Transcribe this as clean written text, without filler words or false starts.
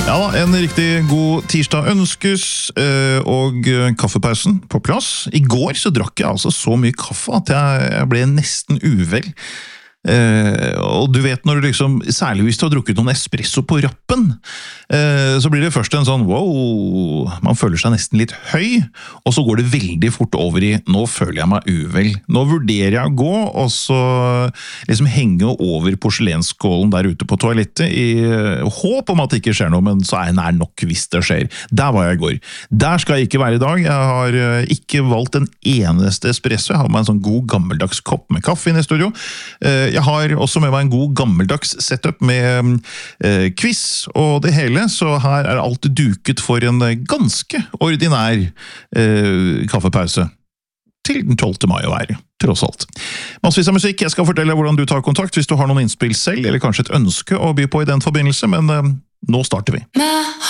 Ja da, en riktig god tirsdag ønskes, og kaffepausen på plass. I går så drakk jeg altså så mye kaffe at jeg ble nesten uvel. Og du vet når du liksom, særlig hvis du har drukket noen espresso på rappen, så blir det først en sånn, wow, man føler seg nesten litt høy, og så går det veldig fort over i, nå føler jeg meg uvel. Nå vurderer jeg å gå, og så liksom henge over porselenskålen der ute på toalettet, i håp om at det ikke skjer noe, men så er jeg nær nok hvis det skjer. Der var jeg i går. Der skal jeg ikke være i dag. Jeg har ikke valgt en eneste espresso. Jeg har med en sånn god gammeldags kopp med kaffe inne i studio. Jeg har også med meg en god gammeldags setup med quiz og det hele, så her er alt duket for en ganske ordinær kaffepause. Til den 12. mai å være, tross alt. Massevis av musikk, jeg skal fortelle hvordan du tar kontakt hvis du har noen innspill selv, eller kanskje et ønske å by på i den forbindelse, men nå starter vi.